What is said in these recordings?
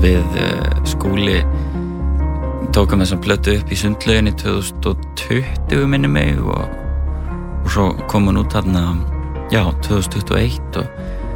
við Skúli tókum þessa plötu upp í Sundlauginni 2020 minni mig og svo kom hún út þarna 2021 og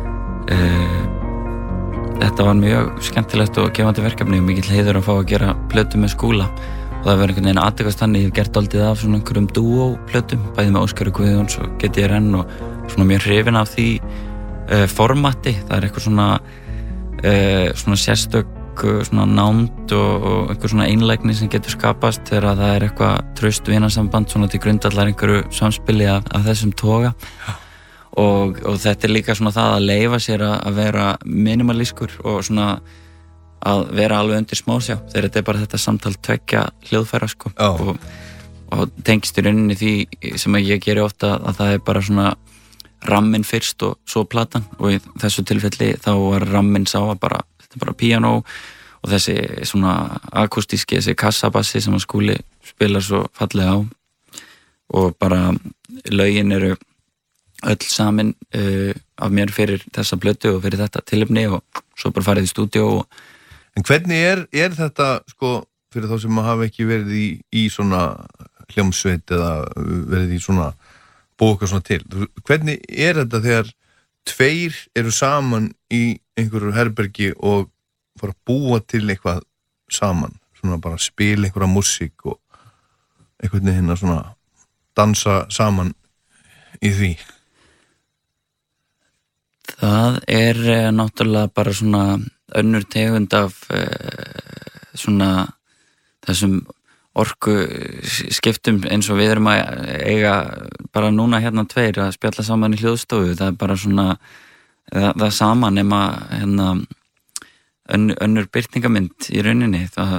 þetta var mjög skemmtilegt og gefandi verkefni og mikill heiður að fá að gera plötu með Skúla og það var einhvern veginn aðtekast þannig, ég hef gert dálítið af svona einhverjum dúó-plötum, bæði með Óskari Guðjóns og GTRN og svona mjög hrifinn af því formati, það eitthvað svona sérstök svona nánd og einhver svona einlægni sem getur skapast þegar það eitthvað traust vinasamband svona til grundvallar einhverju samspili af þessum toga og þetta líka svona það að leyfa sér að vera minimalískur og svona að vera alveg undir smásjá þegar þetta bara þetta samtal tveggja hljóðfæra sko og tengist í rauninni því sem ég geri ofta að það bara svona ramminn fyrst og svo platan og í þessu tilfelli þá var ramminn sá að bara píanó og þessi svona akústíski, þessi kassabassi sem að Skúli spilar svo fallega á og bara lögin eru öll samin af mér fyrir þessa plötu og fyrir þetta tilefni og svo bara farið í stúdíó En hvernig er þetta sko fyrir þá sem hafa ekki verið í svona hljómsveit eða verið í svona bóka svona til hvernig er þetta þegar tveir eru saman í einhverju herbergi og fara að búa til eitthvað saman, svona bara spila einhverja músík og einhvern veginn að svona dansa saman í því? Það náttúrulega bara svona önnur tegund af svona þessum orku skiptum eins og við erum að eiga bara núna hérna tveir að spjalla saman í hljóðstofu, það bara svona það sama nema hérna önnur birtingamynd í rauninni það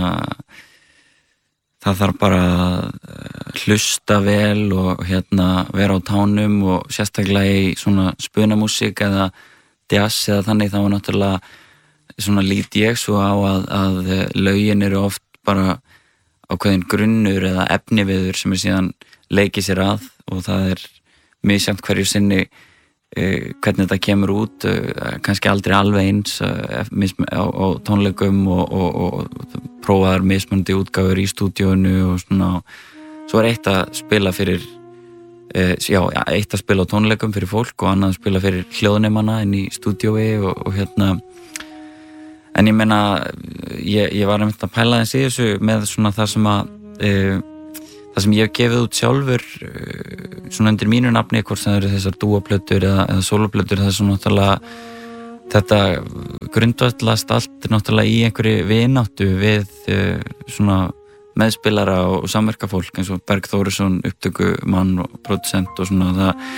þarf bara að hlusta vel og hérna vera á tánum og sérstaklega í svona spunamúsík eða jazz eða þannig þá var náttúrulega svona lít ég svo á að lögin eru oft bara ákveðin grunnur eða efniviður sem síðan leikið sér að og það misjafnt hverju sinni hvernig þetta kemur út kannski aldrei alveg eins á tónleikum og prófaðar mismunandi útgáfur í stúdíónu og svona svo eitt að spila fyrir eitt að spila á tónleikum fyrir fólk og annað að spila fyrir hljóðnemanna inn í stúdíói og hérna en ég meina ég var einmitt að pæla þess í þessu með svona það sem að það sem ég hef gefið út sjálfur svona undir mínu nafni hvort sem það eru þessar dúoplötur eða soloplötur það er svona náttúrulega þetta grundvallast allt náttúrulega í einhverju vináttu við svona meðspilara og samverkafólk eins og Berg Þórisson, upptökumann og producent og svona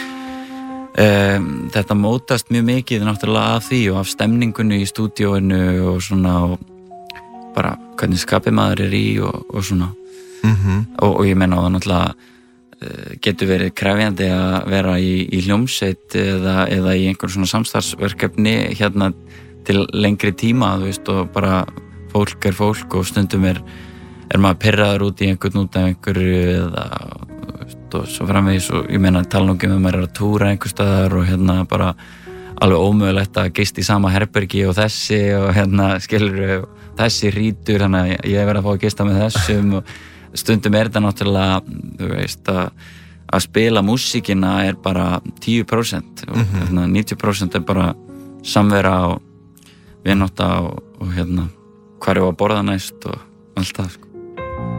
það þetta mótast mjög mikið náttúrulega af því og af stemningunni í stúdíóinu og svona og bara hvernig skapið maður í og svona og ég meina að það náttúrulega getur verið krefjandi að vera í hljómsveit eða í einhver svona samstarfsverkefni hérna til lengri tíma þú veist og bara fólk fólk og stundum maður pirraður út í einhvern út af einhverju eða veist, og svo framvegis og ég meina tala nú ekki um maður að túra einhver staðar og hérna bara alveg ómögulegt að gista í sama herbergi og þessi og hérna skilur þessi rítur þannig að ég verið að fá að gista með þessum og stundum þetta náttúrulega þú veist að spila músíkina bara 10% og 90% bara samvera og vinátta og hérna hvar ég var að borða næst og allt það sko.